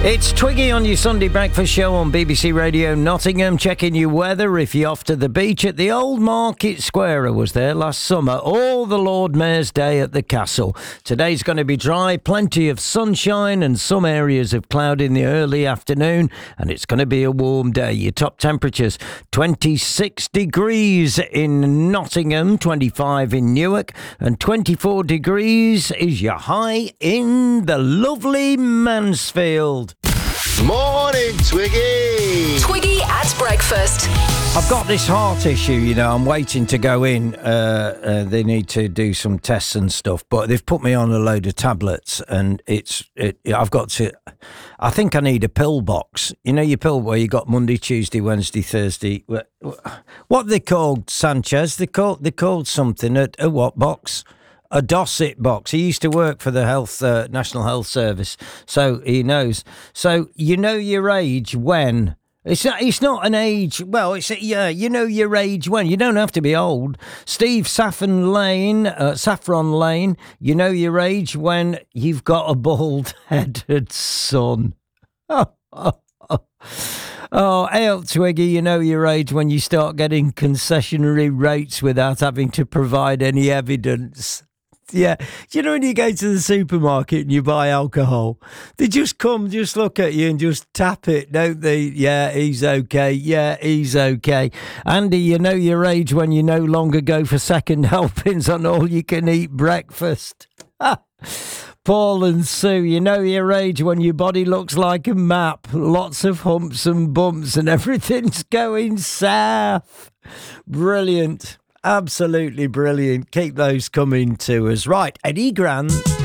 It's Twiggy on your Sunday breakfast show on BBC Radio Nottingham, checking your weather if you're off to the beach at the Old Market Square. I was there last summer, all the Lord Mayor's Day at the castle. Today's going to be dry, plenty of sunshine and some areas of cloud in the early afternoon, and it's going to be a warm day. Your top temperatures, 26 degrees in Nottingham, 25 in Newark, and 24 degrees is your high in the lovely Mansfield. Morning, Twiggy. Twiggy at breakfast. I've got this heart issue, you know, I'm waiting to go in. They need to do some tests and stuff, but they've put me on a load of tablets and I've got to, I think I need a pill box. You know your pill where you got Monday, Tuesday, Wednesday, Thursday. What are they called, Sanchez? They're called something, a what box? A Dosset box. He used to work for the National Health Service, so he knows. So you know your age when it's not an age. Well, you know your age when you don't have to be old. Steve Saffron Lane. You know your age when you've got a bald-headed son. Oh, hey, Twiggy, you know your age when you start getting concessionary rates without having to provide any evidence. Yeah, you know when you go to the supermarket and you buy alcohol, they just look at you and just tap it, don't they? Yeah, he's okay. Yeah, he's okay. Andy, you know your age when you no longer go for second helpings on all-you-can-eat breakfast. Paul and Sue, you know your age when your body looks like a map, lots of humps and bumps and everything's going south. Brilliant. Absolutely brilliant. Keep those coming to us. Right, Eddie Grant.